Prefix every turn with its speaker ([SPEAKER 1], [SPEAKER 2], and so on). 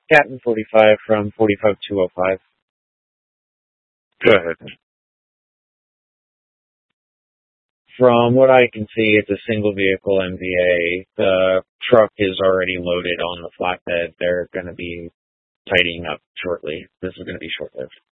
[SPEAKER 1] Captain 45 from 45205. Go ahead. From what I can see, it's a single vehicle MVA. The truck is already loaded on the flatbed. They're going to be tidying up shortly. This is going to be short-lived.